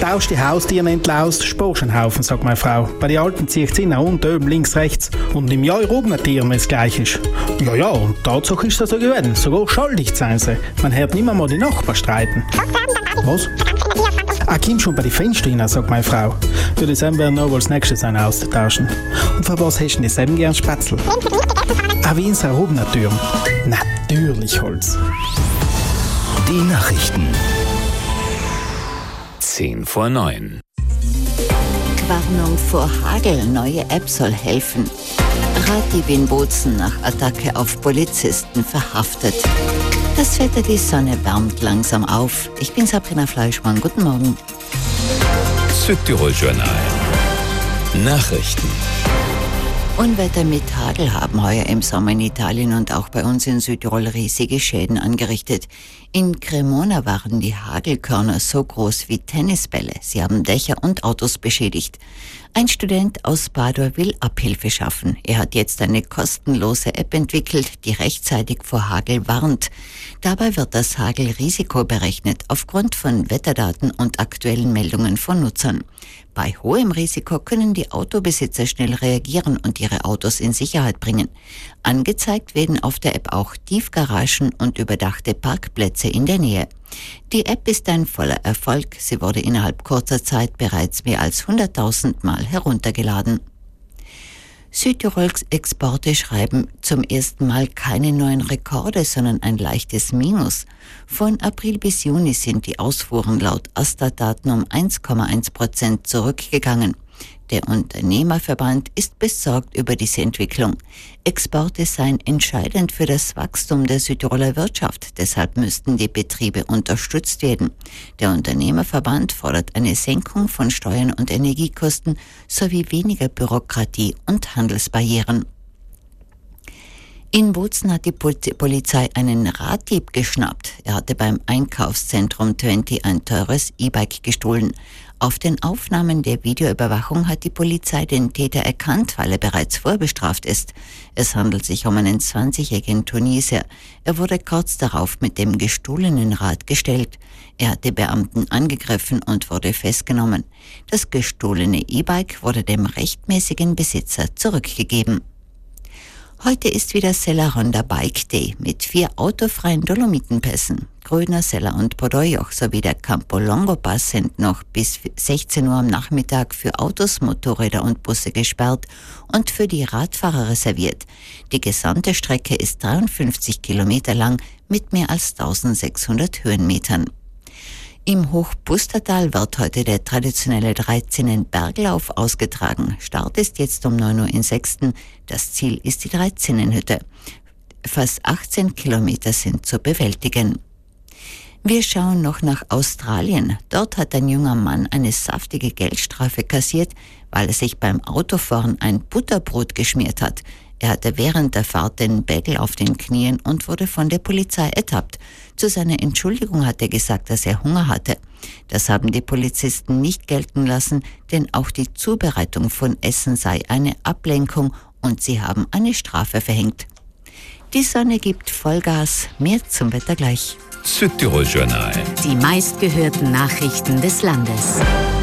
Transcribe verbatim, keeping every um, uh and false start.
Tausch die Haustiere endlich aus, sparst einen Haufen, sagt meine Frau. Bei den Alten zieht sie nach unten, oben, links, rechts. Und im Jahr oben Tieren, wenn es gleich ist. Ja, ja, und Tatsache ist das so gewesen. Sogar schuldig sein sie. Man hört nicht mehr mal die Nachbarn streiten. Was? Ah, komm schon bei den Fenstern rein, sagt meine Frau. Für die Sam werden noch wohl das nächste sein auszutauschen. Und für was hast du denn Sam gern Spätzle? Ah, wie in so erhobener Türm. Natürlich Holz. Die Nachrichten. Zehn vor neun. Warnung vor Hagel. Neue App soll helfen. Ratib in Bozen nach Attacke auf Polizisten verhaftet. Das Wetter, die Sonne wärmt langsam auf. Ich bin Sabrina Fleischmann. Guten Morgen. Südtirol Journal. Nachrichten. Unwetter mit Hagel haben heuer im Sommer in Italien und auch bei uns in Südtirol riesige Schäden angerichtet. In Cremona waren die Hagelkörner so groß wie Tennisbälle. Sie haben Dächer und Autos beschädigt. Ein Student aus Padua will Abhilfe schaffen. Er hat jetzt eine kostenlose App entwickelt, die rechtzeitig vor Hagel warnt. Dabei wird das Hagelrisiko berechnet aufgrund von Wetterdaten und aktuellen Meldungen von Nutzern. Bei hohem Risiko können die Autobesitzer schnell reagieren und ihre Autos in Sicherheit bringen. Angezeigt werden auf der App auch Tiefgaragen und überdachte Parkplätze in der Nähe. Die App ist ein voller Erfolg. Sie wurde innerhalb kurzer Zeit bereits mehr als hunderttausend Mal heruntergeladen. Südtirols Exporte schreiben zum ersten Mal keine neuen Rekorde, sondern ein leichtes Minus. Von April bis Juni sind die Ausfuhren laut Astat-Daten um eins Komma eins Prozent zurückgegangen. Der Unternehmerverband ist besorgt über diese Entwicklung. Exporte seien entscheidend für das Wachstum der Südtiroler Wirtschaft. Deshalb müssten die Betriebe unterstützt werden. Der Unternehmerverband fordert eine Senkung von Steuern und Energiekosten sowie weniger Bürokratie und Handelsbarrieren. In Bozen hat die Polizei einen Raddieb geschnappt. Er hatte beim Einkaufszentrum zwanzig ein teures E-Bike gestohlen. Auf den Aufnahmen der Videoüberwachung hat die Polizei den Täter erkannt, weil er bereits vorbestraft ist. Es handelt sich um einen zwanzigjährigen Tunesier. Er wurde kurz darauf mit dem gestohlenen Rad gestellt. Er hatte Beamten angegriffen und wurde festgenommen. Das gestohlene E-Bike wurde dem rechtmäßigen Besitzer zurückgegeben. Heute ist wieder Sella Ronda Bike Day mit vier autofreien Dolomitenpässen. Grödner, Sella und Podoyoch sowie der Campo Longo Pass sind noch bis sechzehn Uhr am Nachmittag für Autos, Motorräder und Busse gesperrt und für die Radfahrer reserviert. Die gesamte Strecke ist dreiundfünfzig Kilometer lang mit mehr als eintausendsechshundert Höhenmetern. Im Hochpustertal wird heute der traditionelle Dreizinnen-Berglauf ausgetragen. Start ist jetzt um neun Uhr in Sechsten. Das Ziel ist die Dreizinnenhütte. Fast achtzehn Kilometer sind zu bewältigen. Wir schauen noch nach Australien. Dort hat ein junger Mann eine saftige Geldstrafe kassiert, weil er sich beim Autofahren ein Butterbrot geschmiert hat. Er hatte während der Fahrt den Bägel auf den Knien und wurde von der Polizei ertappt. Zu seiner Entschuldigung hat er gesagt, dass er Hunger hatte. Das haben die Polizisten nicht gelten lassen, denn auch die Zubereitung von Essen sei eine Ablenkung und sie haben eine Strafe verhängt. Die Sonne gibt Vollgas, mehr zum Wetter gleich. Südtirol Journal. Die meistgehörten Nachrichten des Landes.